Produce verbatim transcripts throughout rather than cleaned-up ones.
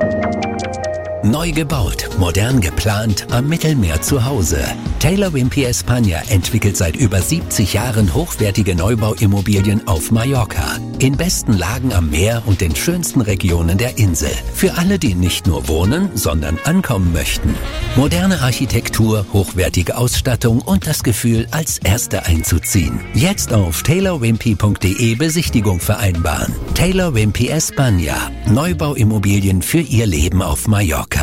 Neu gebaut, modern geplant, am Mittelmeer zu Hause. Taylor Wimpey España entwickelt seit über siebzig Jahren hochwertige Neubauimmobilien auf Mallorca. In besten Lagen am Meer und den schönsten Regionen der Insel. Für alle, die nicht nur wohnen, sondern ankommen möchten. Moderne Architektur, hochwertige Ausstattung und das Gefühl, als Erste einzuziehen. Jetzt auf taylor wimpey punkt de Besichtigung vereinbaren. Taylor Wimpey España. Neubauimmobilien für Ihr Leben auf Mallorca.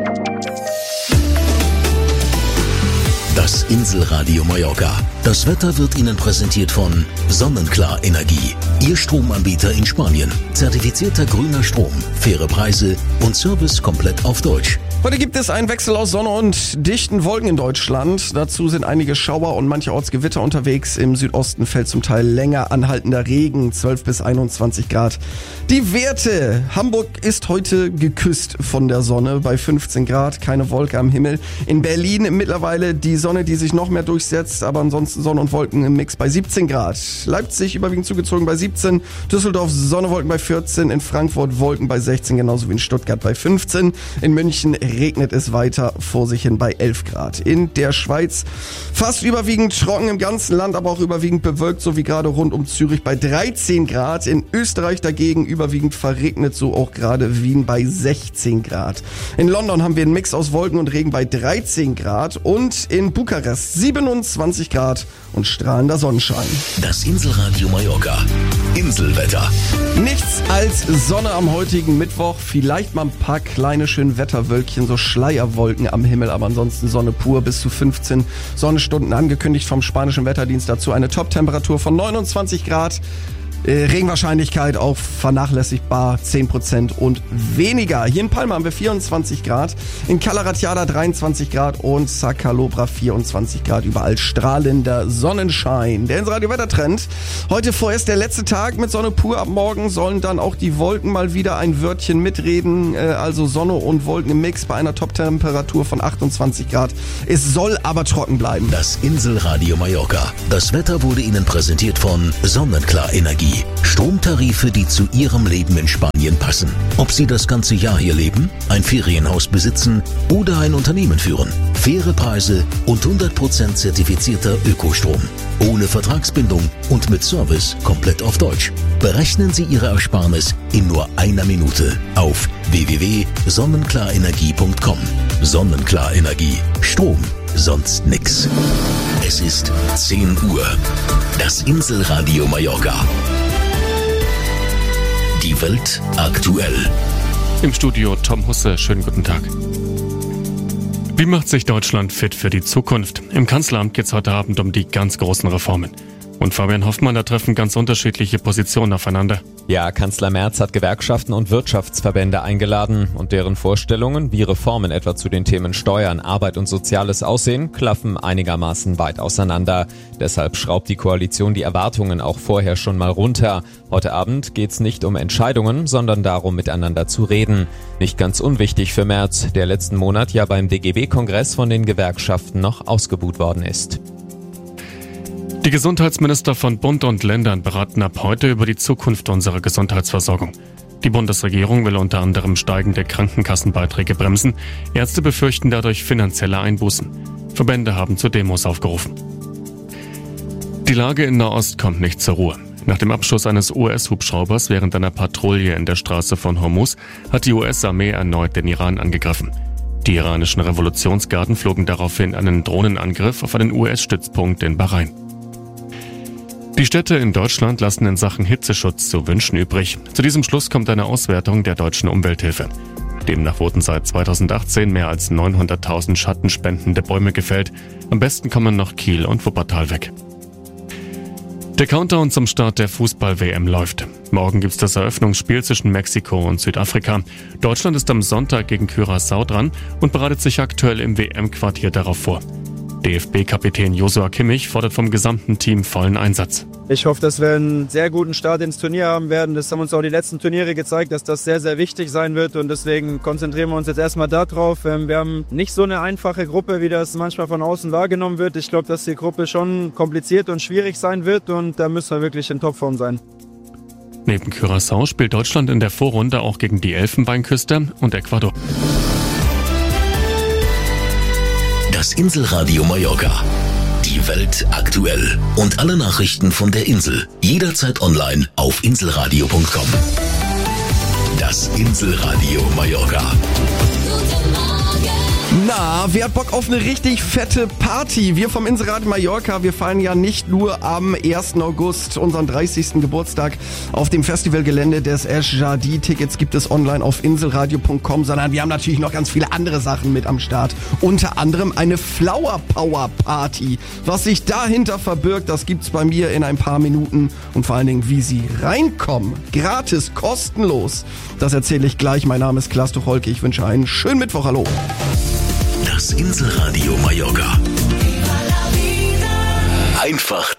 Das Inselradio Mallorca. Das Wetter wird Ihnen präsentiert von Sonnenklar Energie. Ihr Stromanbieter in Spanien. Zertifizierter grüner Strom, faire Preise und Service komplett auf Deutsch. Heute gibt es einen Wechsel aus Sonne und dichten Wolken in Deutschland. Dazu sind einige Schauer und mancherorts Gewitter unterwegs. Im Südosten fällt zum Teil länger anhaltender Regen, zwölf bis einundzwanzig Grad. Die Werte. Hamburg ist heute geküsst von der Sonne bei fünfzehn Grad, keine Wolke am Himmel. In Berlin mittlerweile die Sonne, die sich noch mehr durchsetzt, aber ansonsten Sonne und Wolken im Mix bei siebzehn Grad. Leipzig überwiegend zugezogen bei siebzehn, Düsseldorf Sonne, Wolken bei vierzehn, in Frankfurt Wolken bei sechzehn, genauso wie in Stuttgart bei fünfzehn. In München regnet es weiter vor sich hin bei elf Grad. In der Schweiz fast überwiegend trocken im ganzen Land, aber auch überwiegend bewölkt, so wie gerade rund um Zürich bei dreizehn Grad. In Österreich dagegen überwiegend verregnet, so auch gerade Wien bei sechzehn Grad. In London haben wir einen Mix aus Wolken und Regen bei dreizehn Grad und in Bukarest siebenundzwanzig Grad und strahlender Sonnenschein. Das Inselradio Mallorca. Inselwetter. Nichts als Sonne am heutigen Mittwoch, vielleicht mal ein paar kleine schöne Wetterwölkchen, so Schleierwolken am Himmel, aber ansonsten Sonne pur, bis zu fünfzehn Sonnenstunden angekündigt vom spanischen Wetterdienst. Dazu eine Top-Temperatur von neunundzwanzig Grad. Äh, Regenwahrscheinlichkeit auch vernachlässigbar, zehn Prozent und weniger. Hier in Palma haben wir vierundzwanzig Grad, in Cala Ratjada dreiundzwanzig Grad und Sacalobra vierundzwanzig Grad. Überall strahlender Sonnenschein. Der Inselradio-Wettertrend. Heute vorerst der letzte Tag mit Sonne pur. Ab morgen sollen dann auch die Wolken mal wieder ein Wörtchen mitreden. Äh, also Sonne und Wolken im Mix bei einer Top-Temperatur von achtundzwanzig Grad. Es soll aber trocken bleiben. Das Inselradio Mallorca. Das Wetter wurde Ihnen präsentiert von Sonnenklar Energie. Stromtarife, die zu Ihrem Leben in Spanien passen. Ob Sie das ganze Jahr hier leben, ein Ferienhaus besitzen oder ein Unternehmen führen. Faire Preise und hundert Prozent zertifizierter Ökostrom. Ohne Vertragsbindung und mit Service komplett auf Deutsch. Berechnen Sie Ihre Ersparnis in nur einer Minute auf w w w punkt sonnenklarenergie punkt com. Sonnenklar Energie. Strom, sonst nix. Es ist zehn Uhr. Das Inselradio Mallorca. Die Welt aktuell. Im Studio Tom Husse, schönen guten Tag. Wie macht sich Deutschland fit für die Zukunft? Im Kanzleramt geht es heute Abend um die ganz großen Reformen. Und Fabian Hoffmann, da treffen ganz unterschiedliche Positionen aufeinander. Ja, Kanzler Merz hat Gewerkschaften und Wirtschaftsverbände eingeladen und deren Vorstellungen, wie Reformen etwa zu den Themen Steuern, Arbeit und Soziales aussehen, klaffen einigermaßen weit auseinander. Deshalb schraubt die Koalition die Erwartungen auch vorher schon mal runter. Heute Abend geht's nicht um Entscheidungen, sondern darum, miteinander zu reden. Nicht ganz unwichtig für Merz, der letzten Monat ja beim D G B-Kongress von den Gewerkschaften noch ausgebuht worden ist. Die Gesundheitsminister von Bund und Ländern beraten ab heute über die Zukunft unserer Gesundheitsversorgung. Die Bundesregierung will unter anderem steigende Krankenkassenbeiträge bremsen. Ärzte befürchten dadurch finanzielle Einbußen. Verbände haben zu Demos aufgerufen. Die Lage in Nahost kommt nicht zur Ruhe. Nach dem Abschuss eines U S-Hubschraubers während einer Patrouille in der Straße von Hormuz hat die U S-Armee erneut den Iran angegriffen. Die iranischen Revolutionsgarden flogen daraufhin einen Drohnenangriff auf einen U S-Stützpunkt in Bahrain. Die Städte in Deutschland lassen in Sachen Hitzeschutz zu wünschen übrig. Zu diesem Schluss kommt eine Auswertung der Deutschen Umwelthilfe. Demnach wurden seit zweitausendachtzehn mehr als neunhunderttausend schattenspendende Bäume gefällt. Am besten kommen noch Kiel und Wuppertal weg. Der Countdown zum Start der Fußball-W M läuft. Morgen gibt's das Eröffnungsspiel zwischen Mexiko und Südafrika. Deutschland ist am Sonntag gegen Curaçao dran und bereitet sich aktuell im W M-Quartier darauf vor. D F B-Kapitän Joshua Kimmich fordert vom gesamten Team vollen Einsatz. Ich hoffe, dass wir einen sehr guten Start ins Turnier haben werden. Das haben uns auch die letzten Turniere gezeigt, dass das sehr, sehr wichtig sein wird. Und deswegen konzentrieren wir uns jetzt erstmal darauf. Wir haben nicht so eine einfache Gruppe, wie das manchmal von außen wahrgenommen wird. Ich glaube, dass die Gruppe schon kompliziert und schwierig sein wird. Und da müssen wir wirklich in Topform sein. Neben Curaçao spielt Deutschland in der Vorrunde auch gegen die Elfenbeinküste und Ecuador. Das Inselradio Mallorca. Die Welt aktuell. Und alle Nachrichten von der Insel. Jederzeit online auf inselradio punkt com. Das Inselradio Mallorca. Na, wer hat Bock auf eine richtig fette Party? Wir vom Inselradio Mallorca, wir feiern ja nicht nur am ersten August unseren dreißigsten Geburtstag auf dem Festivalgelände des Ash Jardi. Tickets gibt es online auf inselradio punkt com, sondern wir haben natürlich noch ganz viele andere Sachen mit am Start. Unter anderem eine Flower Power Party. Was sich dahinter verbirgt, das gibt's bei mir in ein paar Minuten. Und vor allen Dingen, wie Sie reinkommen. Gratis, kostenlos. Das erzähle ich gleich. Mein Name ist Klaas Tucholke. Ich wünsche einen schönen Mittwoch. Hallo. Das Inselradio Mallorca. Einfach